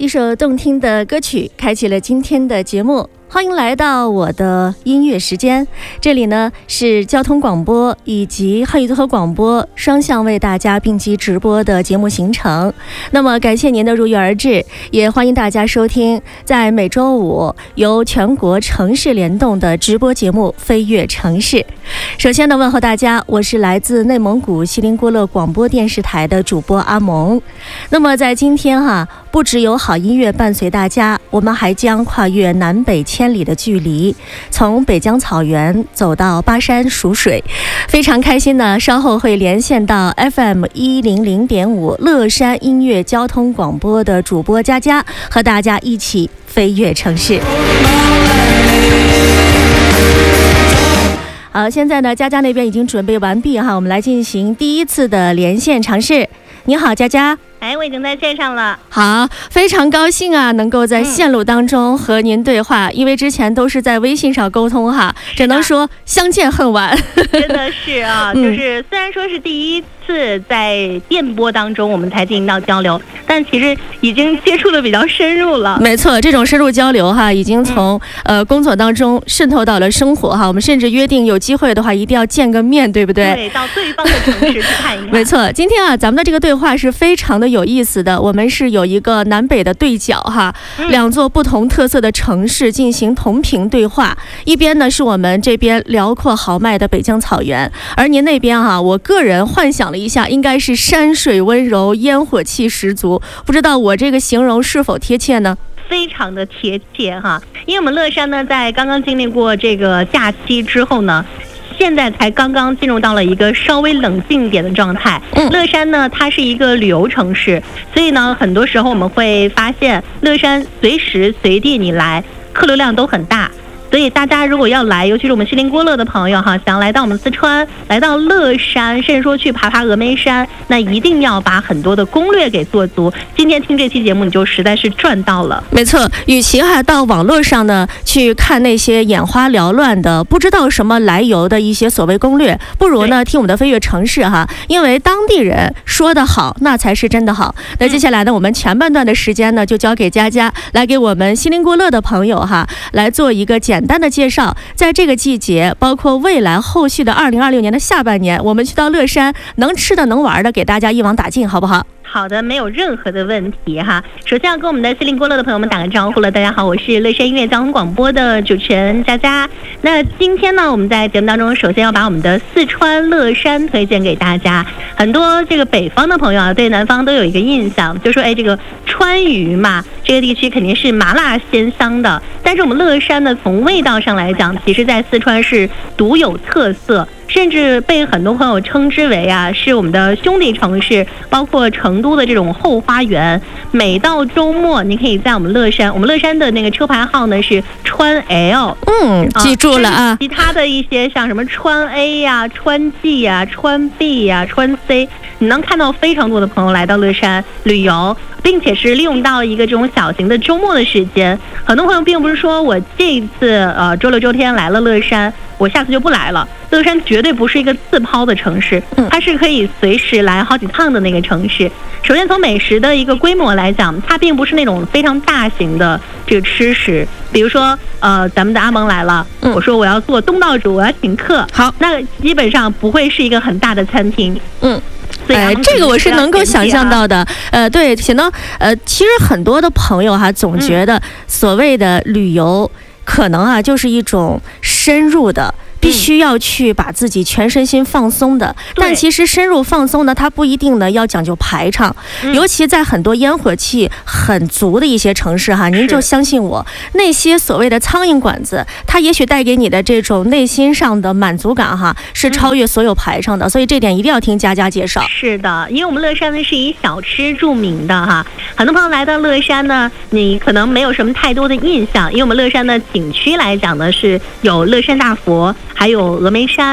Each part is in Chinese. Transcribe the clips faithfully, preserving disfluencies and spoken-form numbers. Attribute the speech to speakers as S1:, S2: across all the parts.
S1: 一首动听的歌曲开启了今天的节目，欢迎来到我的音乐时间。这里呢是交通广播以及汉语综合广播双向为大家并机直播的节目行程。那么感谢您的如约而至，也欢迎大家收听在每周五由全国城市联动的直播节目《飞跃城市》。首先呢，问候大家，我是来自内蒙古锡林郭勒广播电视台的主播阿蒙。那么在今天哈，不只有好音乐伴随大家，我们还将跨越南北千里的距离，从北疆草原走到巴山蜀水。非常开心呢，稍后会连线到 F M 一零零点五乐山音乐交通广播的主播佳佳，和大家一起飞跃城市。好，现在呢，佳佳那边已经准备完毕哈，我们来进行第一次的连线尝试。你好，佳佳。
S2: 哎，我已经在线上了。
S1: 好，非常高兴啊，能够在线路当中和您对话，嗯、因为之前都是在微信上沟通哈，只能说相见恨晚。
S2: 真的是啊，就是虽然说是第一次在电波当中我们才进行到交流，但其实已经接触的比较深入了。
S1: 没错，这种深入交流哈，已经从、嗯、呃工作当中渗透到了生活哈。我们甚至约定有机会的话，一定要见个面，对不对？
S2: 对，到对方的城市去看一看。
S1: 没错，今天啊，咱们的这个对话是非常的有意思的。我们是有一个南北的对角哈，嗯、两座不同特色的城市进行同频对话。一边呢是我们这边辽阔豪迈的北疆草原，而您那边哈，我个人幻想了一下，应该是山水温柔，烟火气十足。不知道我这个形容是否贴切呢？
S2: 非常的贴切哈，因为我们乐山呢，在刚刚经历过这个假期之后呢。现在才刚刚进入到了一个稍微冷静一点的状态。嗯，乐山呢，它是一个旅游城市，所以呢，很多时候我们会发现，乐山随时随地你来，客流量都很大。所以大家如果要来，尤其是我们锡林郭勒的朋友哈，想要来到我们四川，来到乐山，甚至说去爬爬峨眉山，那一定要把很多的攻略给做足。今天听这期节目，你就实在是赚到了。
S1: 没错，与其还到网络上呢去看那些眼花缭乱的、不知道什么来由的一些所谓攻略，不如呢听我们的飞跃城市哈，因为当地人说的好，那才是真的好。那接下来呢，我们前半段的时间呢，就交给佳佳来给我们锡林郭勒的朋友哈，来做一个简单。简单的介绍，在这个季节，包括未来后续的二零二六年的下半年，我们去到乐山，能吃的能玩的，给大家一网打尽，好不好？
S2: 好的，没有任何的问题哈。首先要跟我们的锡林郭勒的朋友们打个招呼了，大家好，我是乐山音乐交通广播的主持人佳佳。那今天呢，我们在节目当中，首先要把我们的四川乐山推荐给大家。很多这个北方的朋友啊，对南方都有一个印象，就说哎，这个川渝嘛，这个地区肯定是麻辣鲜香的。但是我们乐山呢，从味道上来讲，其实在四川是独有特色。甚至被很多朋友称之为啊，是我们的兄弟城市，包括成都的这种后花园。每到周末，你可以在我们乐山，我们乐山的那个车牌号呢是川 L，
S1: 嗯，记住了啊。
S2: 其他的一些像什么川 A 呀、啊、川 G 呀、啊、川 B 呀、啊、川 C， 你能看到非常多的朋友来到乐山旅游，并且是利用到一个这种小型的周末的时间。很多朋友并不是说我这一次呃周六周天来了乐山，我下次就不来了。乐山绝对不是一个自抛的城市，它是可以随时来好几趟的那个城市。首先从美食的一个规模来讲，它并不是那种非常大型的这个吃食。比如说，呃，咱们的阿蒙来了，嗯、我说我要做东道主，我要请客，
S1: 好，
S2: 那基本上不会是一个很大的餐厅，
S1: 嗯。哎，这个我是能够想象到的。呃，对，显得呃，其实很多的朋友哈，总觉得所谓的旅游，可能啊，就是一种深入的。必须要去把自己全身心放松的，但其实深入放松呢，它不一定呢要讲究排场，嗯、尤其在很多烟火气很足的一些城市哈，您就相信我，那些所谓的苍蝇馆子，它也许带给你的这种内心上的满足感哈，是超越所有排场的，嗯、所以这点一定要听佳佳介绍。
S2: 是的，因为我们乐山呢是以小吃著名的哈，很多朋友来到乐山呢，你可能没有什么太多的印象，因为我们乐山的景区来讲呢是有乐山大佛。还有峨眉山，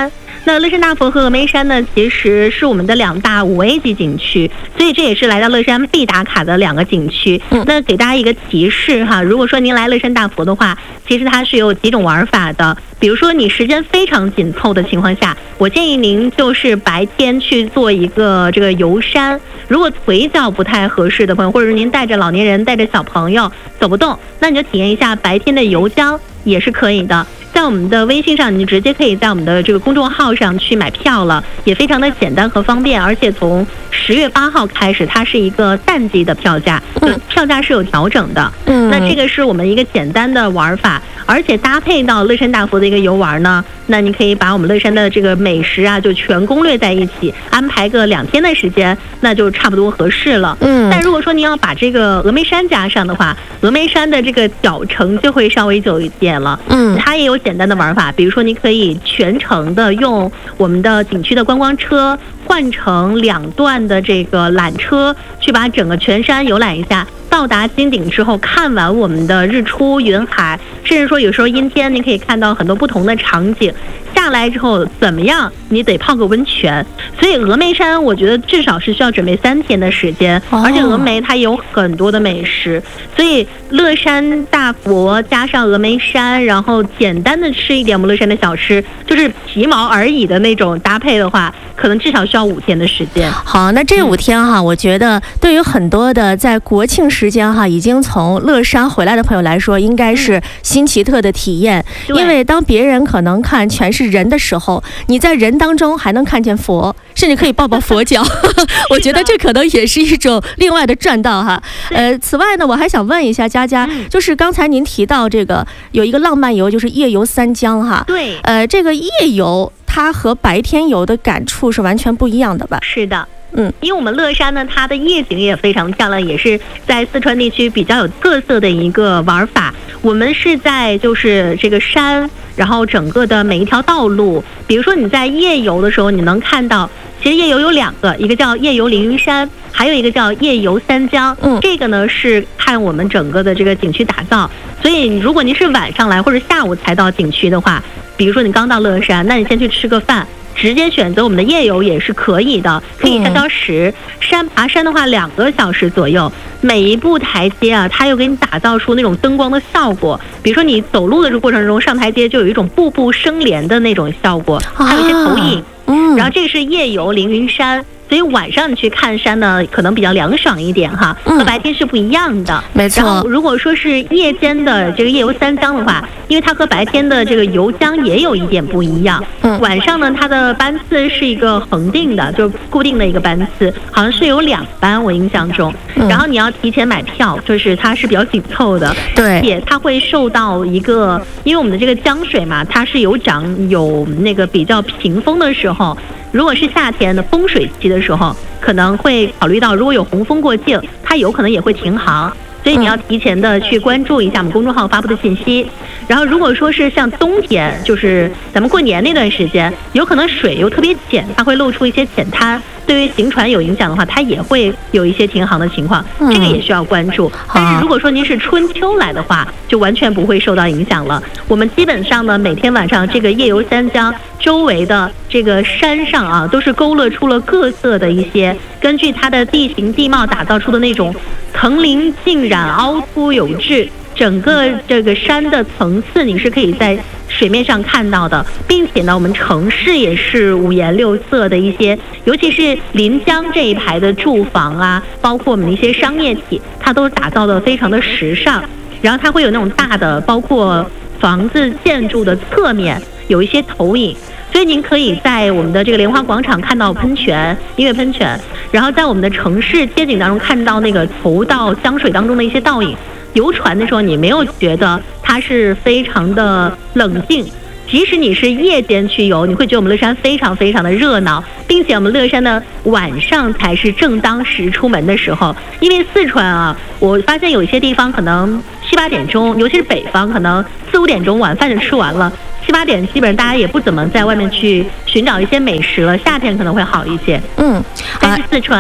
S2: 那乐山大佛和峨眉山呢，其实是我们的两大五 A 级景区，所以这也是来到乐山必打卡的两个景区。嗯，那给大家一个提示哈，如果说您来乐山大佛的话，其实它是有几种玩法的。比如说你时间非常紧凑的情况下，我建议您就是白天去做一个这个游山。如果腿脚不太合适的朋友，或者是您带着老年人、带着小朋友走不动，那你就体验一下白天的游江也是可以的。在我们的微信上，你直接可以在我们的这个公众号上去买票了，也非常的简单和方便。而且从十月八号开始，它是一个淡季的票价，嗯，票价是有调整的。嗯，那这个是我们一个简单的玩法，而且搭配到乐山大佛的一个游玩呢，那你可以把我们乐山的这个美食啊，就全攻略在一起，安排个两天的时间，那就差不多合适了。嗯，但如果说您要把这个峨眉山加上的话，峨眉山的这个脚程就会稍微久一点了。嗯，它也有简单的玩法，比如说你可以全程的用我们的景区的观光车换成两段的这个缆车，去把整个全山游览一下。到达金顶之后，看完我们的日出云海，甚至说有时候阴天，你可以看到很多不同的场景。下来之后怎么样？你得泡个温泉。所以峨眉山我觉得至少是需要准备三天的时间，而且峨眉它有很多的美食，所以乐山大佛加上峨眉山，然后简单的吃一点我们乐山的小吃，就是皮毛而已的那种搭配的话，可能至少需要五天的时间。
S1: 好，那这五天哈，嗯、我觉得对于很多的在国庆时间哈，已经从乐山回来的朋友来说，应该是新奇特的体验。嗯、因为当别人可能看全是人的时候，你在人当中还能看见佛，甚至可以抱抱佛脚。我觉得这可能也是一种另外的赚到哈。呃，此外呢，我还想问一下佳佳，嗯、就是刚才您提到这个有一个浪漫游，就是夜游三江哈。
S2: 对。
S1: 呃，这个夜游它和白天游的感触是完全不一样的吧？
S2: 是的。嗯，因为我们乐山呢，它的夜景也非常漂亮，也是在四川地区比较有特色的一个玩法。我们是在就是这个山，然后整个的每一条道路，比如说你在夜游的时候，你能看到，其实夜游有两个，一个叫夜游凌云山，还有一个叫夜游三江。嗯，这个呢是看我们整个的这个景区打造。所以如果您是晚上来或者下午才到景区的话，比如说你刚到乐山，那你先去吃个饭。直接选择我们的夜游也是可以的，可以消消食。山爬山的话，两个小时左右，每一步台阶啊，它又给你打造出那种灯光的效果。比如说你走路的这个过程中，上台阶就有一种步步生莲的那种效果，还有一些投影。嗯，然后这个是夜游凌云山。所以晚上你去看山呢，可能比较凉爽一点哈，和白天是不一样的。
S1: 没错。
S2: 然后如果说是夜间的这个夜游三江的话，因为它和白天的这个游江也有一点不一样。嗯。晚上呢，它的班次是一个恒定的，就固定的一个班次，好像是有两班，我印象中。嗯。然后你要提前买票，就是它是比较紧凑的。
S1: 对。
S2: 也它会受到一个，因为我们的这个江水嘛，它是有涨有那个比较平峰的时候。如果是夏天的风水期的时候，可能会考虑到如果有洪峰过境，它有可能也会停航，所以你要提前的去关注一下我们公众号发布的信息。然后如果说是像冬天，就是咱们过年那段时间，有可能水又特别浅，它会露出一些浅滩，对于行船有影响的话，它也会有一些停航的情况，这个也需要关注。但是如果说您是春秋来的话，就完全不会受到影响了。我们基本上呢，每天晚上这个夜游三江周围的这个山上啊，都是勾勒出了各色的一些根据它的地形地貌打造出的那种层林尽染、凹凸有致。整个这个山的层次你是可以在水面上看到的，并且呢，我们城市也是五颜六色的一些，尤其是临江这一排的住房啊，包括我们的一些商业体，它都打造的非常的时尚。然后它会有那种大的，包括房子建筑的侧面有一些投影，所以您可以在我们的这个莲花广场看到喷泉、音乐喷泉，然后在我们的城市街景当中看到那个投到江水当中的一些倒影。游船的时候，你没有觉得它是非常的冷静，即使你是夜间去游，你会觉得我们乐山非常非常的热闹，并且我们乐山呢晚上才是正当时出门的时候。因为四川啊，我发现有一些地方可能七八点钟，尤其是北方，可能四五点钟晚饭就吃完了，七八点基本上大家也不怎么在外面去寻找一些美食了。夏天可能会好一些，嗯，但是四川。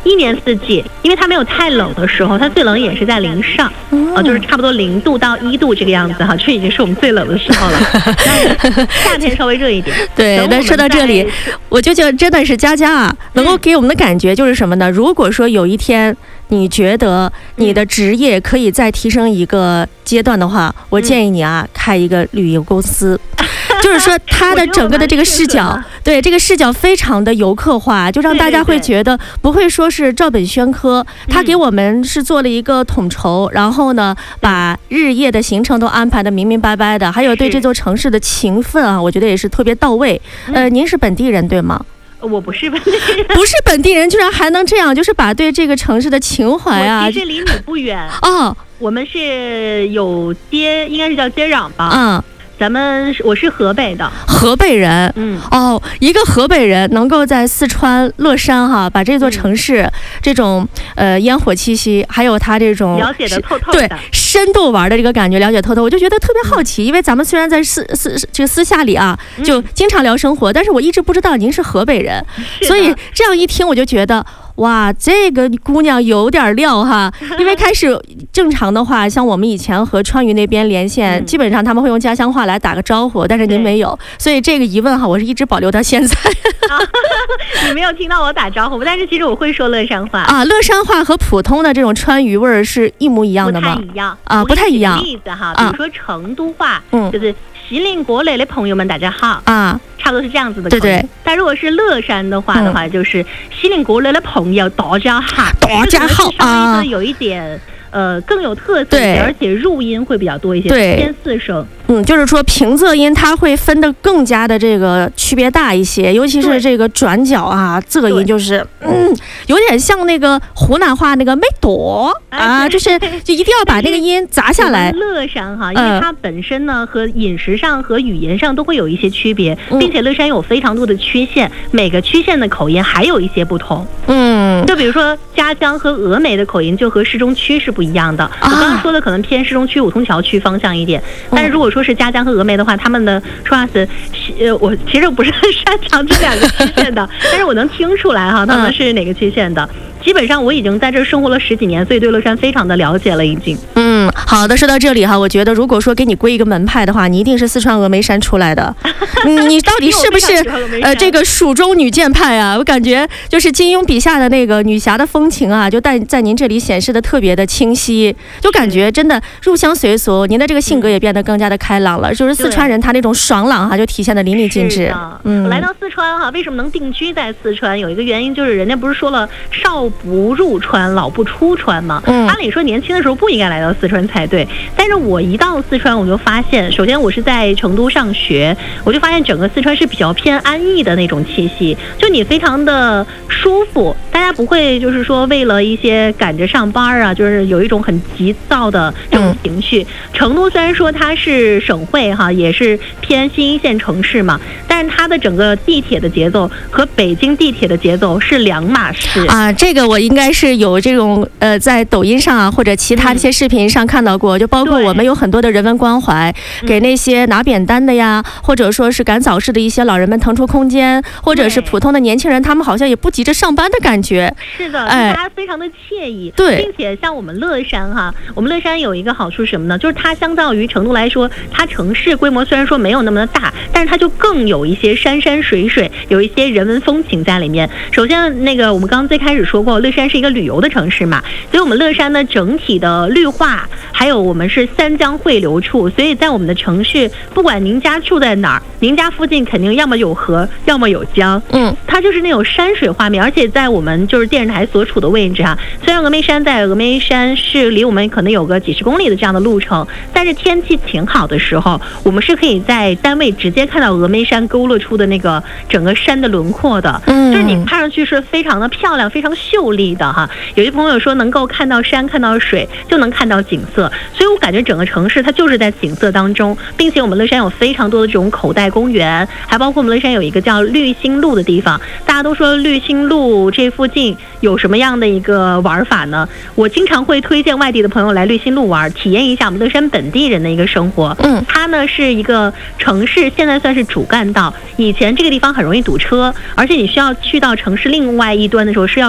S2: 一年四季，因为它没有太冷的时候，它最冷也是在零上，啊、呃，就是差不多零度到一度这个样子哈，这已经是我们最冷的时候了。夏天稍微热一点。
S1: 对，那说到这里，我就觉得真的是佳佳啊，能够给我们的感觉就是什么呢？如果说有一天你觉得你的职业可以再提升一个阶段的话，我建议你啊，开一个旅游公司。就是说它的整个的这个视角，对这个视角非常的游客化，就让大家会觉得不会说是照本宣科。他给我们是做了一个统筹，然后呢把日夜的行程都安排的明明白白的，还有对这座城市的情分啊，我觉得也是特别到位。呃，您是本地人对吗？
S2: 我不是本地人，
S1: 不是本地人，居然还能这样，就是把对这个城市的情怀啊。
S2: 我其实离你不远
S1: 哦，
S2: 我们是有接，应该是叫接壤吧？
S1: 嗯。
S2: 咱们我是河北的，
S1: 河北人，
S2: 嗯，
S1: 哦，一个河北人能够在四川乐山哈，把这座城市、嗯、这种呃烟火气息，还有它这种
S2: 了解的透透的，
S1: 对深度玩的这个感觉了解透透，我就觉得特别好奇，嗯、因为咱们虽然在私私这个私下里啊，就经常聊生活，嗯、但是我一直不知道您是河北人，所以这样一听我就觉得。哇，这个姑娘有点料哈！因为开始正常的话，像我们以前和川渝那边连线，嗯、基本上他们会用家乡话来打个招呼，但是您没有，所以这个疑问哈，我是一直保留到现在。
S2: 啊、你没有听到我打招呼，但是其实我会说乐山话
S1: 啊。乐山话和普通的这种川渝味儿是一模一样的吗？
S2: 不太一样
S1: 啊，不太一样。
S2: 例子哈，比如说成都话，嗯，就是锡林郭勒的朋友们，大家好啊。差不多是这样子的，
S1: 对对。
S2: 但如果是乐山的话的话，嗯、就是锡林郭勒的朋友，大家好，
S1: 大家好啊，
S2: 有一点呃更有特色一些，而且入音会比较多一些，偏四声。
S1: 嗯，就是说平仄音它会分得更加的这个区别大一些，尤其是这个转角啊，仄音就是嗯，有点像那个湖南话那个没朵啊，就是就一定要把那个音砸下来。
S2: 乐山哈，因为它本身呢和饮食上和语言上都会有一些区别，并且乐山有非常多的区县，每个区县的口音还有一些不同。嗯，就比如说嘉江和峨眉的口音就和市中区是不一样的。我刚刚说的可能偏市中区、五通桥区方向一点，但是如果说是嘉江和峨眉的话，他们的说话是，呃，我其实不是很擅长这两个区县的，但是我能听出来哈，他们是哪个区县的。基本上我已经在这生活了十几年，所以对乐山非常的了解了，已经。嗯，
S1: 好的，说到这里哈，我觉得如果说给你归一个门派的话，你一定是四川峨眉山出来的。嗯，你到底是不是呃这个蜀中女剑派啊？我感觉就是金庸笔下的那个女侠的风情啊，就在在您这里显示的特别的清晰，就感觉真的入乡随俗，您的这个性格也变得更加的开朗了。就是四川人他那种爽朗哈，就体现的淋漓尽致。
S2: 嗯，我来到四川哈，为什么能定居在四川？有一个原因就是人家不是说了少不入川，老不出川吗？嗯，按理说年轻的时候不应该来到四川才对。但是我一到四川，我就发现，首先我是在成都上学，我就发现整个四川是比较偏安逸的那种气息，就你非常的舒服，大家不会就是说为了一些赶着上班啊，就是有一种很急躁的这种情绪。嗯、成都虽然说它是省会哈，也是偏新一线城市嘛，但是它的整个地铁的节奏和北京地铁的节奏是两码事
S1: 啊。这个我应该是有这种呃，在抖音上啊或者其他一些视频上看到过，嗯、就包括我们有很多的人文关怀，给那些拿扁担的呀，或者说是赶早市的一些老人们腾出空间，或者是普通的年轻人，他们好像也不急着上班的感觉。
S2: 是的，哎，大家非常的惬意。
S1: 对，
S2: 并且像我们乐山哈，我们乐山有一个好处是什么呢？就是它相较于成都来说，它城市规模虽然说没有那么的大，但是它就更有一些山山水水，有一些人文风情在里面。首先，那个我们刚刚最开始说过，乐山是一个旅游的城市嘛，所以我们乐山呢整体的绿化，还有我们是三江汇流处，所以在我们的城市，不管您家住在哪儿，您家附近肯定要么有河，要么有江，嗯，它就是那种山水画面。而且在我们就是电视台所处的位置啊，虽然峨眉山在峨眉山是离我们可能有个几十公里的这样的路程，但是天气挺好的时候，我们是可以在单位直接看到峨眉山勾勒出的那个整个山的轮廓的，嗯，就是你看上去是非常的漂亮，非常秀丽的哈。有些朋友说能够看到山，看到水，就能看到景色，所以我感觉整个城市它就是在景色当中，并且我们乐山有非常多的这种口袋公园，还包括我们乐山有一个叫绿心路的地方。大家都说绿心路这附近有什么样的一个玩法呢？我经常会推荐外地的朋友来绿心路玩，体验一下我们乐山本地人的一个生活。嗯，它呢是一个城市，现在算是主干道。以前这个地方很容易堵车，而且你需要去到城市另外一端的时候是要绕很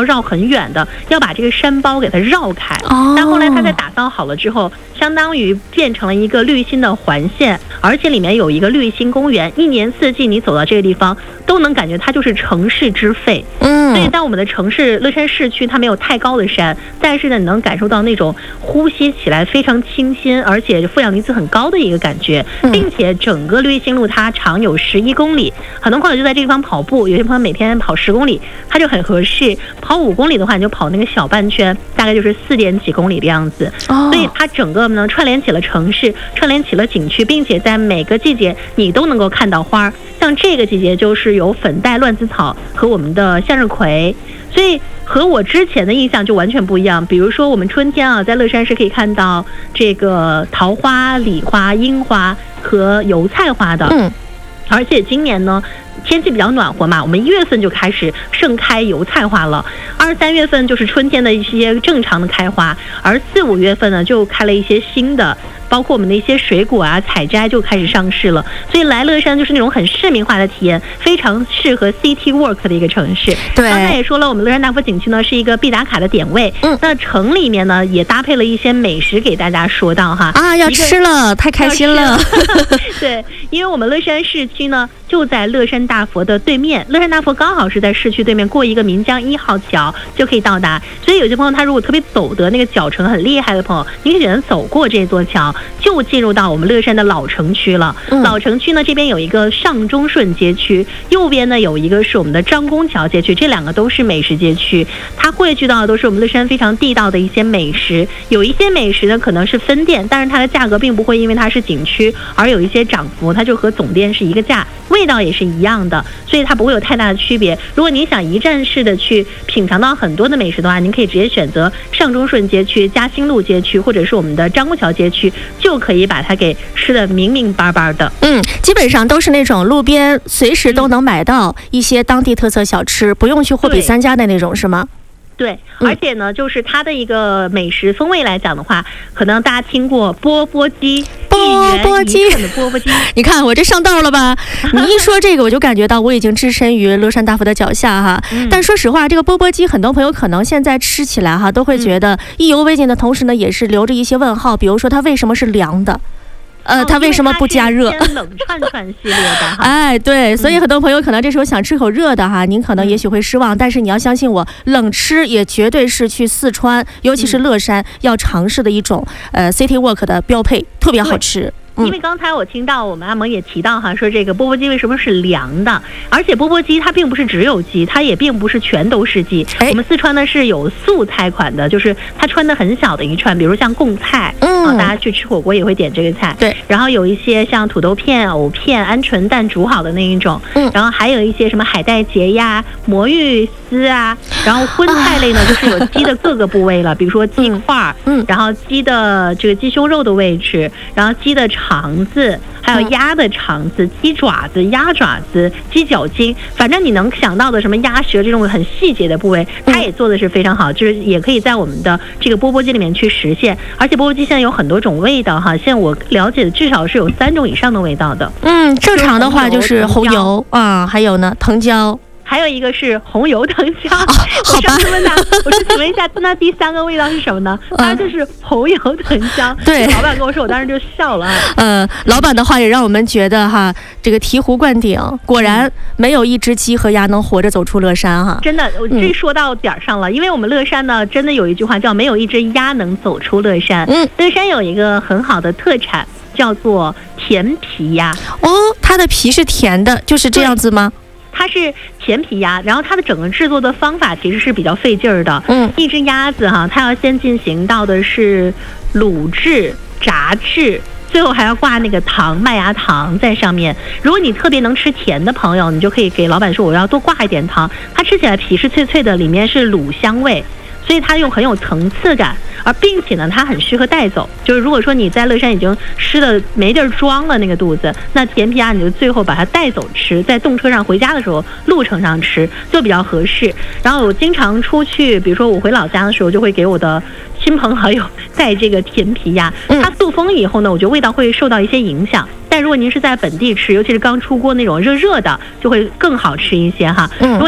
S2: 很远的，要把这个山包给它绕开。
S1: 哦，
S2: 但后来它在打造好了之后，相当于变成了一个绿心的环线，而且里面有一个绿心公园，一年四季你走到这个地方都能感觉它就是城市之肺。
S1: 嗯，
S2: 所以在我们的城市乐山市区，它没有太高的山，但是呢，你能感受到那种呼吸起来非常清新，而且负氧离子很高的一个感觉，并且整个绿心路它长有十一公里，很多朋友就在这地方跑步，有些朋友每天跑十公里，它就很合适。跑五公里的话，你就跑那个小半圈，大概就是四点几公里的样子。
S1: 哦，
S2: 所以它整个呢串联起了城市，串联起了景区，并且在每个季节你都能够看到花。像这个季节就是有粉黛乱子草和我们的向日葵，所以和我之前的印象就完全不一样。比如说我们春天啊，在乐山是可以看到这个桃花、李花、樱花和油菜花的。
S1: 嗯，
S2: 而且今年呢天气比较暖和嘛，我们一月份就开始盛开油菜花了，二三月份就是春天的一些正常的开花，而四五月份呢就开了一些新的，包括我们的一些水果啊采摘就开始上市了。所以来乐山就是那种很市民化的体验，非常适合 city work 的一个城市。
S1: 对，
S2: 刚才也说了，我们乐山大佛景区呢是一个必打卡的点位。
S1: 嗯，
S2: 那城里面呢也搭配了一些美食给大家说到哈。
S1: 啊，要吃了，太开心了。
S2: 对，因为我们乐山市区呢就在乐山大佛的对面，乐山大佛刚好是在市区对面，过一个岷江一号桥就可以到达。所以有些朋友他如果特别走的那个脚程很厉害的朋友，你可以选择走过这座桥，就进入到我们乐山的老城区了。
S1: 嗯、
S2: 老城区呢这边有一个上中顺街区，右边呢有一个是我们的张公桥街区，这两个都是美食街区，它汇聚到的都是我们乐山非常地道的一些美食。有一些美食呢可能是分店，但是它的价格并不会因为它是景区而有一些涨幅，它就和总店是一个价，味道也是一样的，所以它不会有太大的区别。如果您想一站式的去品尝到很多的美食的话，您可以直接选择上中顺街区、嘉兴路街区，或者是我们的张公桥街区，就可以把它给吃得明明白白的。
S1: 嗯，基本上都是那种路边随时都能买到一些当地特色小吃，嗯、不用去货比三家的那种，是吗？
S2: 对，而且呢，就是它的一个美食风味来讲的话，可能大家听过钵钵鸡，
S1: 钵钵鸡
S2: 的钵钵鸡，
S1: 你看我这上道了吧？你一说这个，我就感觉到我已经置身于乐山大佛的脚下哈。嗯、但说实话，这个钵钵鸡，很多朋友可能现在吃起来哈，都会觉得意犹未尽的同时呢，也是留着一些问号，比如说它为什么是凉的？呃，它为什么不加热？
S2: 哦、冷串串系列的哈。
S1: 哎，对，所以很多朋友可能这时候想吃口热的哈，您可能也许会失望，但是你要相信我，冷吃也绝对是去四川，尤其是乐山要尝试的一种呃 city walk 的标配，特别好吃。
S2: 因为刚才我听到我们阿蒙也提到哈，说这个钵钵鸡为什么是凉的，而且钵钵鸡它并不是只有鸡，它也并不是全都是鸡。哎、我们四川呢是有素菜款的，就是它穿的很小的一串，比如像贡菜，嗯、啊，大家去吃火锅也会点这个菜。对，然后有一些像土豆片、藕片、鹌鹑蛋煮好的那一种，嗯，然后还有一些什么海带结呀、魔芋丝啊，然后荤菜类呢、啊、就是有鸡的各个部位了，比如说鸡块，嗯，然后鸡的这个鸡胸肉的位置，然后鸡的肠子，还有鸭的肠子、鸡爪子、鸭爪子、鸡脚筋，反正你能想到的什么鸭舌这种很细节的部位，它也做的是非常好，就是也可以在我们的这个钵钵鸡里面去实现。而且钵钵鸡现在有很多种味道哈，现在我了解的至少是有三种以上的味道的。嗯，
S1: 正常的话就是红油啊，还有呢藤椒。
S2: 还有一个是红油藤椒，
S1: 哦、好吧。
S2: 我上次问他，我说请问一下，那第三个味道是什么呢？他就是红油藤椒。
S1: 对，
S2: 老板跟我说，我当时就笑了。
S1: 呃，老板的话也让我们觉得哈，这个醍醐灌顶，果然没有一只鸡和鸭能活着走出乐山哈。
S2: 真的，我这说到点儿上了，嗯、因为我们乐山呢，真的有一句话叫“没有一只鸭能走出乐山”。嗯，乐山有一个很好的特产，叫做甜皮鸭。
S1: 哦，它的皮是甜的，就是这样子吗？
S2: 它是甜皮鸭，然后它的整个制作的方法其实是比较费劲儿的。嗯，一只鸭子哈，它要先进行到的是卤制、炸制，最后还要挂那个糖，麦芽糖在上面。如果你特别能吃甜的朋友，你就可以给老板说我要多挂一点糖。它吃起来皮是脆脆的，里面是卤香味。所以它又很有层次感，而并且呢，它很适合带走。就是如果说你在乐山已经吃的没地儿装了那个肚子，那甜皮鸭你就最后把它带走吃，在动车上回家的时候，路程上吃就比较合适。然后我经常出去，比如说我回老家的时候，就会给我的亲朋好友带这个甜皮鸭。它塑封以后呢，我觉得味道会受到一些影响。但如果您是在本地吃，尤其是刚出锅那种热热的，就会更好吃一些哈。嗯。